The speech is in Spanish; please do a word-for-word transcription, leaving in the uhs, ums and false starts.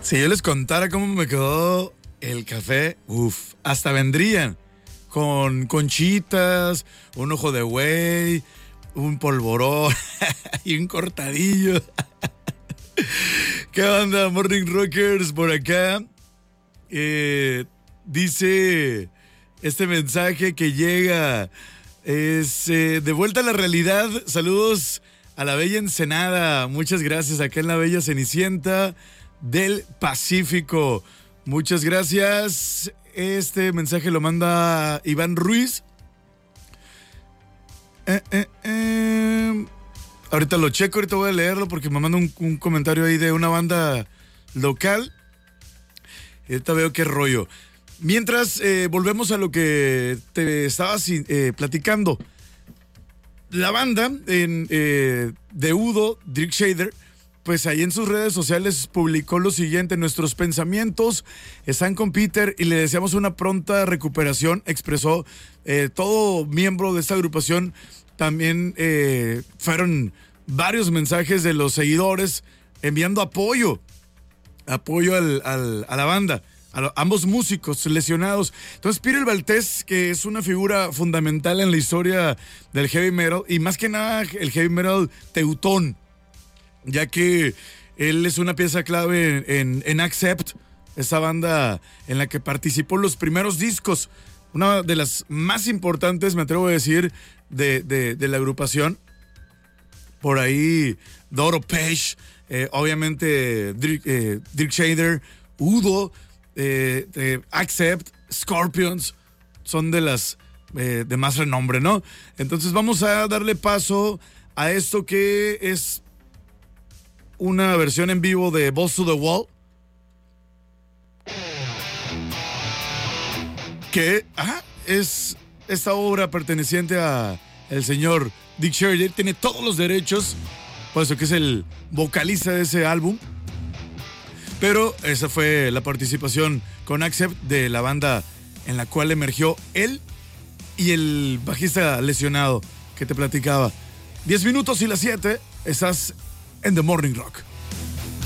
Si yo les contara cómo me quedó el café, uff, hasta vendrían con conchitas, un ojo de güey, un polvorón y un cortadillo. ¿Qué onda, Morning Rockers? Por acá eh, dice este mensaje que llega, es eh, de vuelta a la realidad. Saludos a la bella Ensenada, muchas gracias, acá en la bella Cenicienta del Pacífico. Muchas gracias. Este mensaje lo manda Iván Ruiz. Eh, eh, eh. Ahorita lo checo, ahorita voy a leerlo porque me manda un, un comentario ahí de una banda local. Ahorita veo qué rollo. Mientras, eh, volvemos a lo que te estabas eh, platicando. La banda en, eh, de Udo, Dirk Shader, pues ahí en sus redes sociales publicó lo siguiente: nuestros pensamientos están con Peter y le deseamos una pronta recuperación. Expresó eh, todo miembro de esta agrupación. También eh, fueron varios mensajes de los seguidores enviando apoyo, apoyo al, al, a la banda, a lo, ambos músicos lesionados. Entonces Peter Baltes, que es una figura fundamental en la historia del heavy metal, y más que nada el heavy metal teutón, ya que él es una pieza clave en, en, en Accept, esa banda en la que participó en los primeros discos, una de las más importantes, me atrevo a decir, de, de, de la agrupación. Por ahí, Doro Pesh, eh, obviamente Dirk, eh, Dirk Shader, Udo, eh, eh, Accept, Scorpions, son de las eh, de más renombre, ¿no? Entonces vamos a darle paso a esto que es una versión en vivo de Balls to the Wall, que ah, es esta obra perteneciente a el señor Dick Shader. Tiene todos los derechos, por eso que es el vocalista de ese álbum. Pero esa fue la participación con Accept de la banda en la cual emergió él y el bajista lesionado que te platicaba. Diez minutos y las siete, estás en The Morning Rock.